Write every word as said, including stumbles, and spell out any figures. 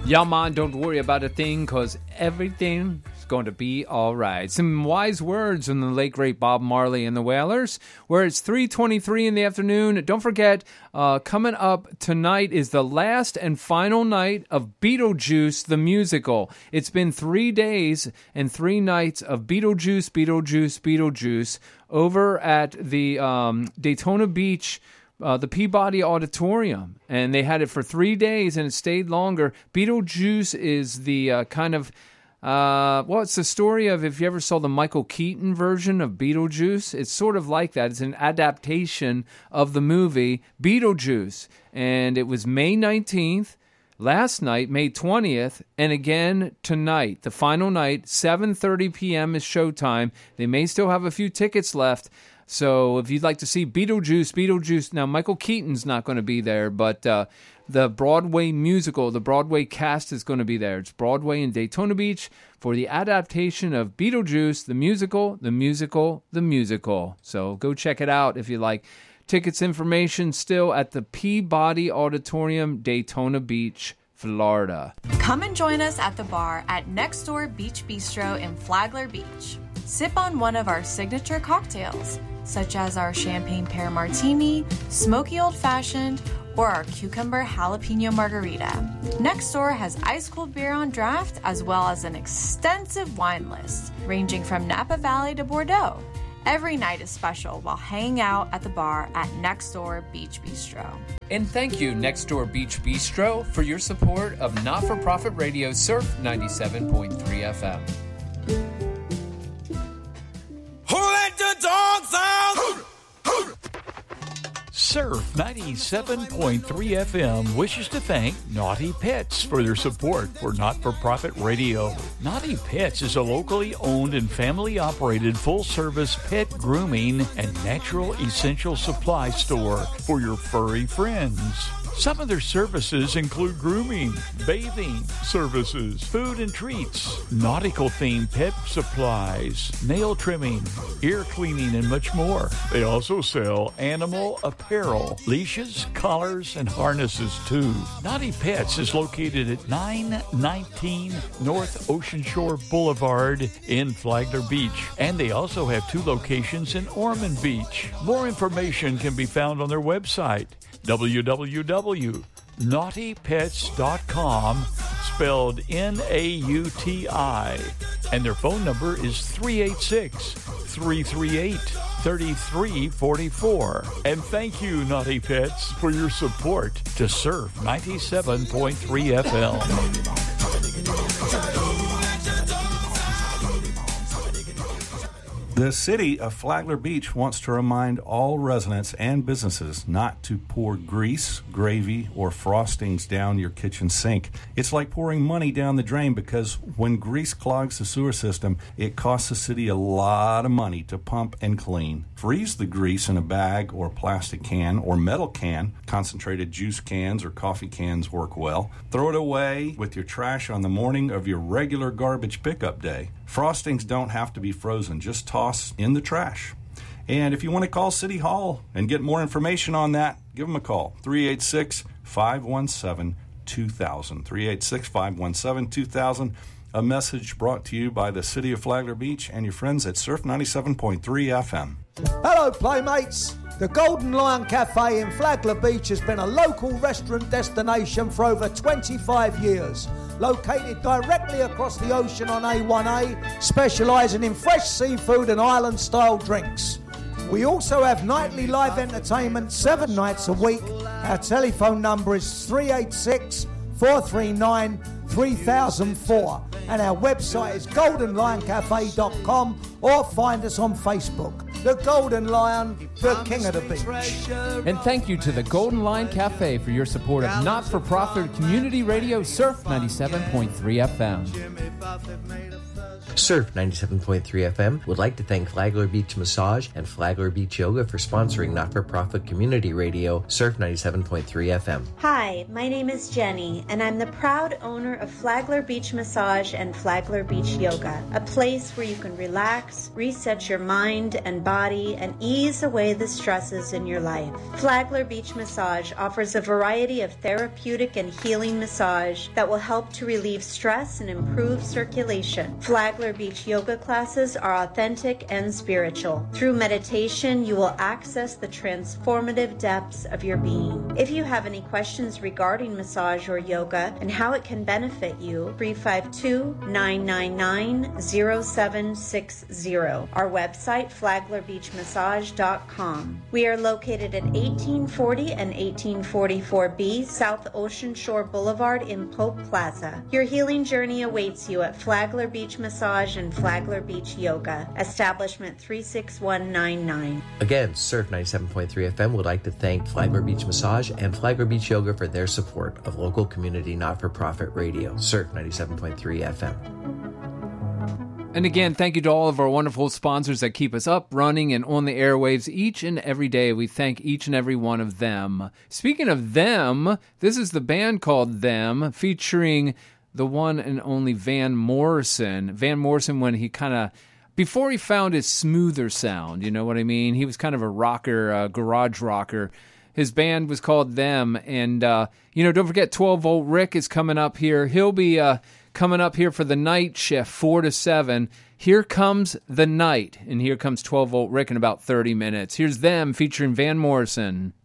Yeah, man, don't worry about a thing, because everything is going to be all right. Some wise words from the late, great Bob Marley and the Wailers, where it's three twenty-three in the afternoon. Don't forget, uh, coming up tonight is the last and final night of Beetlejuice, the musical. It's been three days and three nights of Beetlejuice, Beetlejuice, Beetlejuice over at the um, Daytona Beach Uh, the Peabody Auditorium, and they had it for three days, and it stayed longer. Beetlejuice is the uh, kind of, uh, well, it's the story of, if you ever saw the Michael Keaton version of Beetlejuice, it's sort of like that. It's an adaptation of the movie Beetlejuice, and it was May nineteenth, last night, May twentieth, and again tonight, the final night, seven thirty p.m. is showtime. They may still have a few tickets left. So if you'd like to see Beetlejuice, Beetlejuice, now Michael Keaton's not going to be there, but uh, the Broadway musical, the Broadway cast is going to be there. It's Broadway in Daytona Beach for the adaptation of Beetlejuice, the musical, the musical, the musical. So go check it out if you like. Tickets information still at the Peabody Auditorium, Daytona Beach, Florida. Come and join us at the bar at Next Door Beach Bistro in Flagler Beach. Sip on one of our signature cocktails, such as our champagne pear martini, smoky old-fashioned, or our cucumber jalapeno margarita. Next Door has ice-cold beer on draft, as well as an extensive wine list, ranging from Napa Valley to Bordeaux. Every night is special while hanging out at the bar at Next Door Beach Bistro. And thank you, Next Door Beach Bistro, for your support of not-for-profit radio Surf ninety-seven point three F M. Who let the dogs out? Surf ninety-seven point three F M wishes to thank Naughty Pets for their support for not-for-profit radio. Naughty Pets is a locally owned and family-operated full-service pet grooming and natural essential supply store for your furry friends. Some of their services include grooming, bathing services, food and treats, nautical-themed pet supplies, nail trimming, ear cleaning, and much more. They also sell animal apparel, leashes, collars, and harnesses, too. Naughty Pets is located at nine nineteen North Ocean Shore Boulevard in Flagler Beach, and they also have two locations in Ormond Beach. More information can be found on their website, w w w dot naughty pets dot com, spelled N A U T I, and their phone number is three eight six, three three eight, three three four four. And thank you, Naughty Pets, for your support to Surf ninety-seven point three F M. The city of Flagler Beach wants to remind all residents and businesses not to pour grease, gravy, or frostings down your kitchen sink. It's like pouring money down the drain, because when grease clogs the sewer system, it costs the city a lot of money to pump and clean. Freeze the grease in a bag or plastic can or metal can. Concentrated juice cans or coffee cans work well. Throw it away with your trash on the morning of your regular garbage pickup day. Frostings don't have to be frozen. Just toss in the trash. And if you want to call City Hall and get more information on that, give them a call. three eight six, five one seven, two thousand. three eight six, five one seven, two thousand. A message brought to you by the City of Flagler Beach and your friends at Surf ninety-seven point three F M. Hello, Playmates. The Golden Lion Cafe in Flagler Beach has been a local restaurant destination for over twenty-five years. Located directly across the ocean on A one A, specialising in fresh seafood and island-style drinks. We also have nightly live entertainment seven nights a week. Our telephone number is three eight six, four three nine, three thousand four, and our website is golden lion cafe dot com, or find us on Facebook. The Golden Lion, the king of the beach. And thank you to the Golden Lion Cafe for your support of not-for-profit community radio Surf ninety-seven point three F M. Surf ninety-seven point three F M would like to thank Flagler Beach Massage and Flagler Beach Yoga for sponsoring not-for-profit community radio, Surf ninety-seven point three F M. Hi, my name is Jenny, and I'm the proud owner of Flagler Beach Massage and Flagler Beach Yoga, a place where you can relax, reset your mind and body, and ease away the stresses in your life. Flagler Beach Massage offers a variety of therapeutic and healing massage that will help to relieve stress and improve circulation. Flagler Beach Yoga classes are authentic and spiritual. Through meditation, you will access the transformative depths of your being. If you have any questions regarding massage or yoga and how it can benefit you, three five two, nine nine nine, zero seven six zero. Our website, flagler beach massage dot com. We are located at eighteen forty and eighteen forty-four B South Ocean Shore Boulevard in Pope Plaza. Your healing journey awaits you at Flagler Beach Massage and Flagler Beach Yoga, establishment three six one nine nine. Again, Surf ninety-seven point three F M would like to thank Flagler Beach Massage and Flagler Beach Yoga for their support of local community not-for-profit radio, Surf ninety-seven point three F M. And again, thank you to all of our wonderful sponsors that keep us up, running, and on the airwaves each and every day. We thank each and every one of them. Speaking of them, this is the band called Them, featuring the one and only Van Morrison. Van Morrison, when he kind of, before he found his smoother sound, you know what I mean? He was kind of a rocker, uh, garage rocker. His band was called Them. And, uh, you know, don't forget twelve volt Rick is coming up here. He'll be uh, coming up here for the night shift, four to seven. Here comes the night. And here comes twelve volt Rick in about thirty minutes. Here's Them featuring Van Morrison.